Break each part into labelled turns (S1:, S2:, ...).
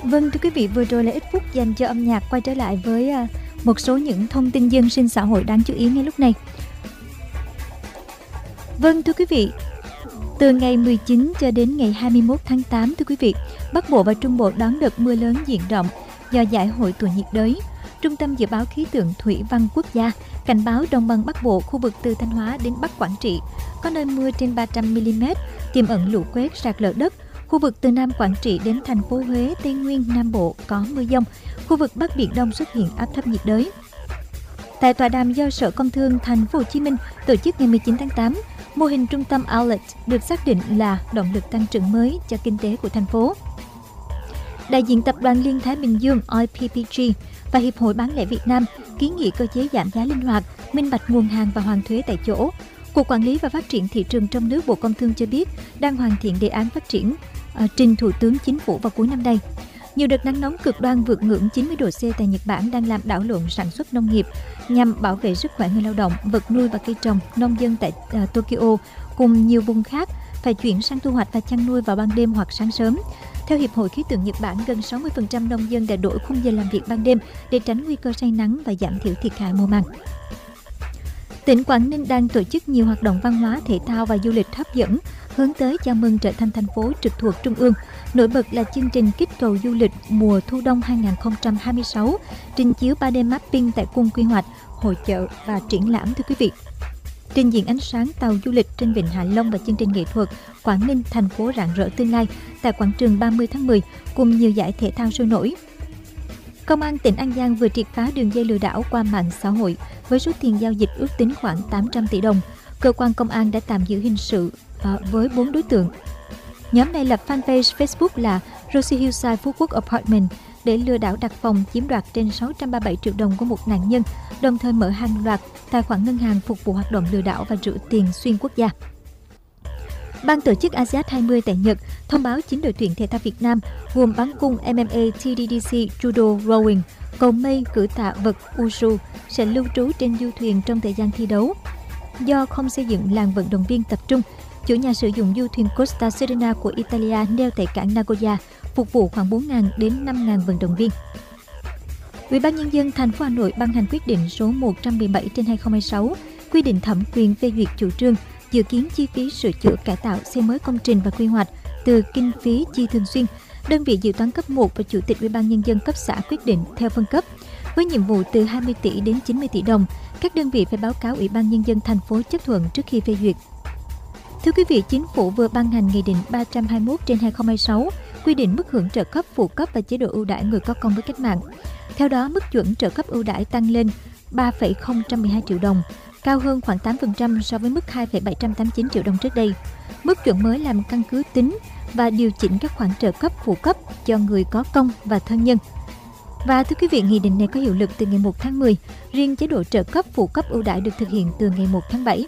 S1: Vâng, thưa quý vị, vừa rồi là ít phút dành cho âm nhạc. Quay trở lại với một số những thông tin dân sinh xã hội đáng chú ý ngay lúc này. Vâng, thưa quý vị, từ ngày 19 cho đến ngày 21 tháng 8, thưa quý vị, Bắc Bộ và Trung Bộ đón đợt mưa lớn diện rộng do giải hội tụ nhiệt đới. Trung tâm Dự báo Khí tượng Thủy văn Quốc gia cảnh báo đồng bằng Bắc Bộ, khu vực từ Thanh Hóa đến Bắc Quảng Trị có nơi mưa trên 300 mm, tiềm ẩn lũ quét, sạt lở đất. Khu vực từ Nam Quảng Trị đến thành phố Huế, Tây Nguyên, Nam Bộ có mưa dông. Khu vực Bắc Biển Đông xuất hiện áp thấp nhiệt đới. Tại tọa đàm do Sở Công Thương Thành phố Hồ Chí Minh tổ chức ngày 19 tháng 8, mô hình trung tâm outlet được xác định là động lực tăng trưởng mới cho kinh tế của thành phố. Đại diện Tập đoàn Liên Thái Bình Dương IPPG và Hiệp hội Bán lẻ Việt Nam kiến nghị cơ chế giảm giá linh hoạt, minh bạch nguồn hàng và hoàn thuế tại chỗ. Cục Quản lý và Phát triển Thị trường trong nước Bộ Công Thương cho biết đang hoàn thiện đề án phát triển trình Thủ tướng Chính phủ vào cuối năm nay. Nhiều đợt nắng nóng cực đoan vượt ngưỡng 90 độ C tại Nhật Bản đang làm đảo lộn sản xuất nông nghiệp. Nhằm bảo vệ sức khỏe người lao động, vật nuôi và cây trồng, nông dân tại Tokyo cùng nhiều vùng khác phải chuyển sang thu hoạch và chăn nuôi vào ban đêm hoặc sáng sớm. Theo Hiệp hội Khí tượng Nhật Bản, gần 60% nông dân đã đổi khung giờ làm việc ban đêm để tránh nguy cơ say nắng và giảm thiểu thiệt hại mùa màng. Tỉnh Quảng Ninh đang tổ chức nhiều hoạt động văn hóa, thể thao và du lịch hấp dẫn, hướng tới chào mừng trở thành thành phố trực thuộc Trung ương. Nổi bật là chương trình kích cầu du lịch mùa thu đông 2026, trình chiếu 3D mapping tại cung quy hoạch, hội chợ và triển lãm, thưa quý vị. Trình diễn ánh sáng tàu du lịch trên vịnh Hạ Long và chương trình nghệ thuật Quảng Ninh thành phố rạng rỡ tương lai tại quảng trường 30 tháng 10 cùng nhiều giải thể thao sôi nổi. Công an tỉnh An Giang vừa triệt phá đường dây lừa đảo qua mạng xã hội với số tiền giao dịch ước tính khoảng 800 tỷ đồng. Cơ quan công an đã tạm giữ hình sự với 4 đối tượng. Nhóm này lập fanpage Facebook là Rosie Hillside Phú Quốc Apartment để lừa đảo đặt phòng, chiếm đoạt trên 637 triệu đồng của một nạn nhân, đồng thời mở hàng loạt tài khoản ngân hàng phục vụ hoạt động lừa đảo và rửa tiền xuyên quốc gia. Ban tổ chức ASEAN 20 tại Nhật thông báo 9 đội tuyển thể thao Việt Nam gồm bắn cung MMA, TDDC, judo, rowing, cầu mây, cử tạ vật, wushu sẽ lưu trú trên du thuyền trong thời gian thi đấu. Do không xây dựng làng vận động viên tập trung, chủ nhà sử dụng du thuyền Costa Serena của Italia neo tại cảng Nagoya, phục vụ khoảng 4.000 đến 5.000 vận động viên. Ủy ban Nhân dân thành phố Hà Nội ban hành quyết định số 117/2026 quy định thẩm quyền phê duyệt chủ trương dự kiến chi phí sửa chữa cải tạo xây mới công trình và quy hoạch từ kinh phí chi thường xuyên. Đơn vị dự toán cấp 1 và Chủ tịch Ủy ban Nhân dân cấp xã quyết định theo phân cấp. Với nhiệm vụ từ 20 tỷ đến 90 tỷ đồng, các đơn vị phải báo cáo Ủy ban Nhân dân thành phố chấp thuận trước khi phê duyệt. Thưa quý vị, Chính phủ vừa ban hành Nghị định 321/2026 quy định mức hưởng trợ cấp, phụ cấp và chế độ ưu đãi người có công với cách mạng. Theo đó, mức chuẩn trợ cấp ưu đãi tăng lên 3,012 triệu đồng, cao hơn khoảng 8% so với mức 2,789 triệu đồng trước đây. Mức chuẩn mới làm căn cứ tính và điều chỉnh các khoản trợ cấp, phụ cấp cho người có công và thân nhân. Và thưa quý vị, nghị định này có hiệu lực từ ngày 1 tháng 10, riêng chế độ trợ cấp, phụ cấp ưu đãi được thực hiện từ ngày 1 tháng 7.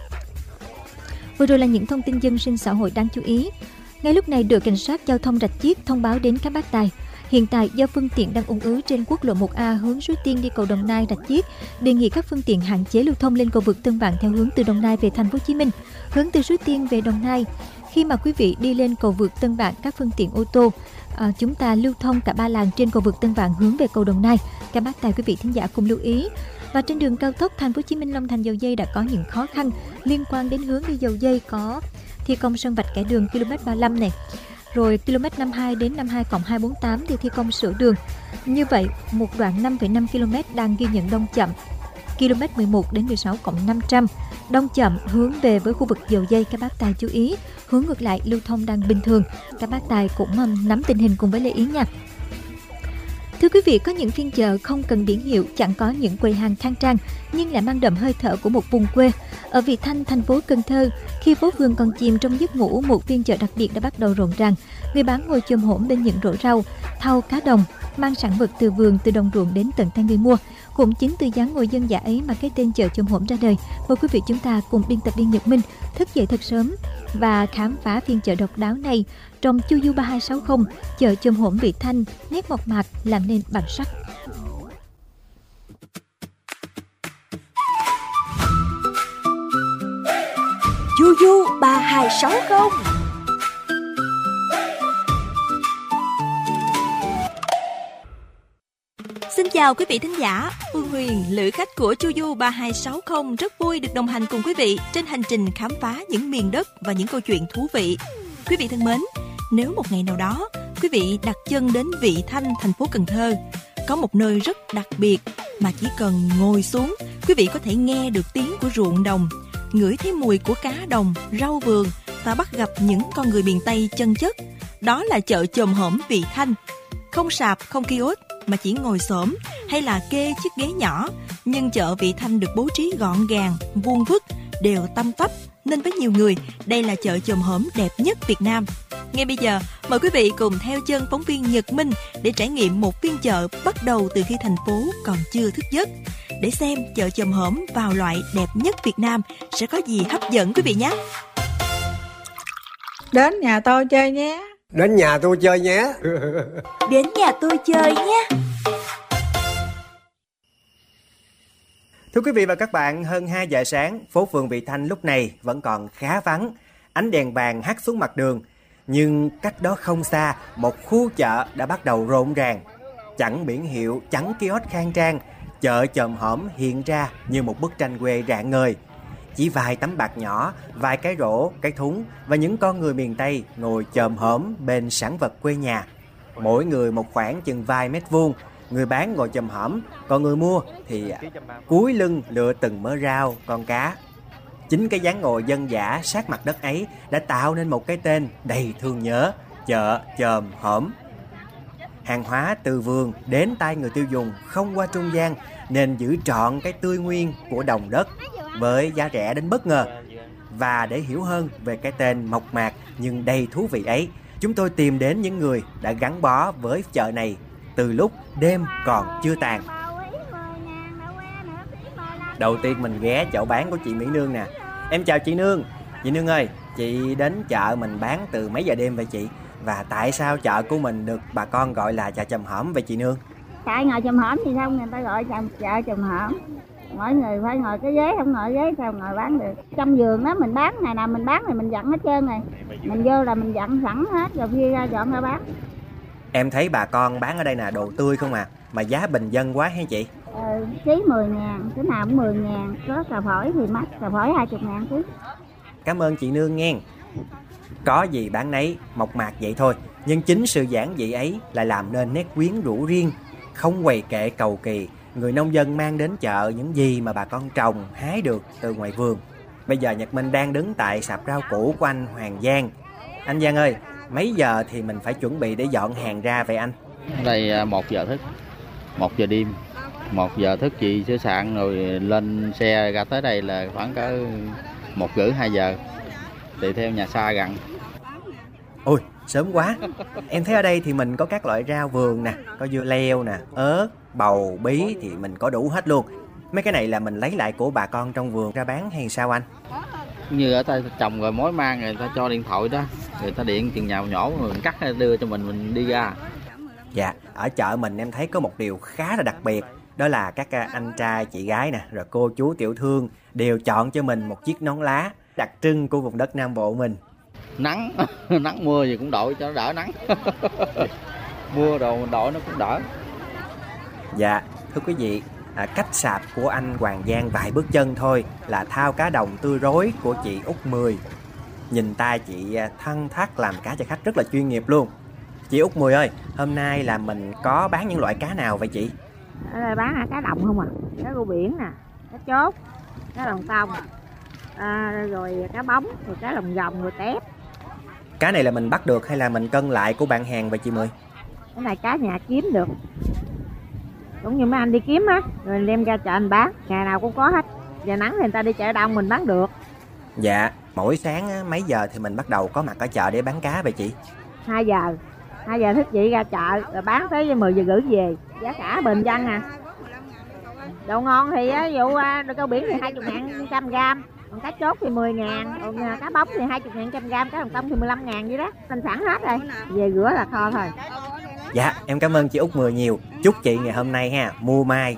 S1: Vừa rồi là những thông tin dân sinh xã hội đáng chú ý. Ngay lúc này, đội cảnh sát giao thông Rạch Chiếc thông báo đến các bác tài. Hiện tại, do phương tiện đang ùn ứ trên quốc lộ 1A hướng Suối Tiên đi cầu Đồng Nai Rạch Chiếc, đề nghị các phương tiện hạn chế lưu thông lên cầu vượt Tân Vạn theo hướng từ Đồng Nai về Thành phố Hồ Chí Minh, hướng từ Suối Tiên về Đồng Nai. Khi mà quý vị đi lên cầu vượt Tân Vạn, các phương tiện ô tô chúng ta lưu thông cả ba làn trên cầu vượt Tân Vạn hướng về cầu Đồng Nai. Các bác tài quý vị thính giả cùng lưu ý. Và trên đường cao tốc Thành phố Hồ Chí Minh Long Thành Dầu Giây đã có những khó khăn liên quan đến hướng đi Dầu Giây, có thi công sân vạch kẻ đường km 35 này. Rồi km 52 đến 52+248 thì thi công sửa đường. Như vậy, một đoạn 5,5 km đang ghi nhận đông chậm. Km 11 đến 16+500 đông chậm hướng về với khu vực Dầu Giây. Các bác tài chú ý, hướng ngược lại lưu thông đang bình thường. Các bác tài cũng nắm tình hình cùng với Lê Ý nha. Thưa quý vị, có những phiên chợ không cần biển hiệu, chẳng có những quầy hàng khang trang nhưng lại mang đậm hơi thở của một vùng quê. Ở Vị Thanh, thành phố Cần Thơ, khi phố phường còn chìm trong giấc ngủ, một phiên chợ đặc biệt đã bắt đầu rộn ràng. Người bán ngồi chồm hổm bên những rổ rau, thau, cá đồng, mang sản vật từ vườn, từ đồng ruộng đến tận tay người mua. Cũng chính từ dáng ngồi dân dã ấy mà cái tên chợ chồm hổm ra đời. Mời quý vị chúng ta cùng biên tập viên Nhật Minh thức dậy thật sớm và khám phá phiên chợ độc đáo này trong Chu Du 3260, chợ chồm hổm Vị Thanh, nét mộc mạc làm nên bản sắc.
S2: Chu Du 3260. chào quý vị thính giả. Phương Huyền, lữ khách của Chu Du 3260 rất vui được đồng hành cùng quý vị trên hành trình khám phá những miền đất và những câu chuyện thú vị. Quý vị thân mến, nếu một ngày nào đó quý vị đặt chân đến Vị Thanh, thành phố Cần Thơ, có một nơi rất đặc biệt mà chỉ cần ngồi xuống, quý vị có thể nghe được tiếng của ruộng đồng, ngửi thấy mùi của cá đồng, rau vườn và bắt gặp những con người miền Tây chân chất. Đó là chợ Chồm Hổm Vị Thanh. Không sạp, không kiosk mà chỉ ngồi xổm hay là kê chiếc ghế nhỏ, nhưng chợ Vị Thanh được bố trí gọn gàng, vuông vức, đều tăm tắp, nên với nhiều người đây là chợ chồm hổm đẹp nhất Việt Nam. Ngay bây giờ, mời quý vị cùng theo chân phóng viên Nhật Minh để trải nghiệm một phiên chợ bắt đầu từ khi thành phố còn chưa thức giấc, để xem chợ chồm hổm vào loại đẹp nhất Việt Nam sẽ có gì hấp dẫn quý vị nhé.
S3: Đến nhà tôi chơi nhé.
S4: Đến nhà tôi chơi nhé.
S2: Đến nhà tôi chơi nhé.
S5: Thưa quý vị và các bạn, hơn 2 giờ sáng, phố phường Vị Thanh lúc này vẫn còn khá vắng. Ánh đèn vàng hắt xuống mặt đường. Nhưng cách đó không xa, một khu chợ đã bắt đầu rộn ràng. Chẳng biển hiệu, chẳng kiosk khang trang, chợ chồm hổm hiện ra như một bức tranh quê rạng ngời. Chỉ vài tấm bạt nhỏ, vài cái rổ, cái thúng và những con người miền Tây ngồi chồm hổm bên sản vật quê nhà. Mỗi người một khoảng chừng vài mét vuông, người bán ngồi chồm hổm, còn người mua thì cúi lưng lựa từng mớ rau, con cá. Chính cái dáng ngồi dân dã sát mặt đất ấy đã tạo nên một cái tên đầy thương nhớ, chợ chồm hổm. Hàng hóa từ vườn đến tay người tiêu dùng không qua trung gian, nên giữ trọn cái tươi nguyên của đồng đất với giá rẻ đến bất ngờ. Và để hiểu hơn về cái tên mộc mạc nhưng đầy thú vị ấy, chúng tôi tìm đến những người đã gắn bó với chợ này từ lúc đêm còn chưa tàn. Đầu tiên mình ghé chỗ bán của chị Mỹ Nương nè. Em chào chị Nương. Chị Nương ơi, chị đến chợ mình bán từ mấy giờ đêm vậy chị? Và tại sao chợ của mình được bà con gọi là chợ chồm hổm vậy chị Nương?
S6: Tại ngồi chồm hổm thì không, người ta gọi chợ chồm hổm. Mỗi người phải ngồi cái ghế, không ngồi ghế sao ngồi bán được. Trong vườn đó mình bán, ngày nào mình bán thì mình dặn hết trơn rồi. Mình vô là mình dặn sẵn hết rồi kia ra dọn ra bán.
S5: Em thấy bà con bán ở đây là đồ tươi không à, mà giá bình dân quá hay chị?
S6: Ký 10.000, cái nào cũng 10.000, có cà phổi thì mắc, cà phổi 20.000 ký.
S5: Cảm ơn chị Nương nghe. Có gì bán nấy, mộc mạc vậy thôi, nhưng chính sự giản dị ấy lại làm nên nét quyến rũ riêng. Không quầy kệ cầu kỳ, người nông dân mang đến chợ những gì mà bà con trồng, hái được từ ngoài vườn. Bây giờ Nhật Minh đang đứng tại sạp rau củ của anh Hoàng Giang. Anh Giang ơi, mấy giờ thì mình phải chuẩn bị để dọn hàng ra vậy anh?
S7: Đây 1 giờ thức, 1 giờ đêm. 1 giờ thức chị sửa soạn rồi lên xe ra tới đây là khoảng cỡ 1:30-2 giờ, tùy theo nhà xa gần.
S5: Ôi, sớm quá. Em thấy ở đây thì mình có các loại rau vườn nè, có dưa leo nè, ớt, bầu, bí thì mình có đủ hết luôn. Mấy cái này là mình lấy lại của bà con trong vườn ra bán hay sao anh?
S7: Như ở ta trồng rồi mối mang người ta cho điện thoại đó, người ta điện chừng nhào nhổ rồi mình cắt đưa cho mình đi ra.
S5: Dạ, ở chợ mình em thấy có một điều khá là đặc biệt. Đó là các anh trai, chị gái nè, rồi cô chú tiểu thương đều chọn cho mình một chiếc nón lá đặc trưng của vùng đất Nam Bộ mình.
S7: Nắng, nắng mưa gì cũng đội cho nó đỡ nắng. Mưa đồ mình đội nó cũng đỡ.
S5: Dạ, thưa quý vị, cách sạp của anh Hoàng Giang vài bước chân thôi là thao cá đồng tươi rối của chị Út 10. Nhìn tay chị thăng thắt làm cá cho khách rất là chuyên nghiệp luôn. Chị Út 10 ơi, hôm nay là mình có bán những loại cá nào vậy chị?
S6: Ở đây bán cá đồng không à, cá rô biển nè, cá chốt, cá lòng tông, rồi cá bóng, rồi cá lồng gồng, rồi tép.
S5: Cá này là mình bắt được hay là mình cân lại của bạn hàng vậy chị Mười?
S6: Cái này cá nhà kiếm được, cũng như mấy anh đi kiếm á, rồi đem ra chợ anh bán, ngày nào cũng có hết. Giờ nắng thì người ta đi chợ đông mình bán được.
S5: Dạ, mỗi sáng mấy giờ thì mình bắt đầu có mặt ở chợ để bán cá vậy chị?
S6: 2 giờ thức dậy ra chợ rồi bán tới 10 giờ rưỡi về. Giá cả bình dân à. Đồ ngon thì ví dụ cá biển thì 20.000 100 gram, còn cá chốt thì 10.000, còn cá bóng thì 20.000 100 gram, cá đồng tông thì 15.000 vậy đó. Thanh sẵn hết rồi, về rửa là kho thôi.
S5: Dạ, em cảm ơn chị Út 10 nhiều. Chúc chị ngày hôm nay mua mai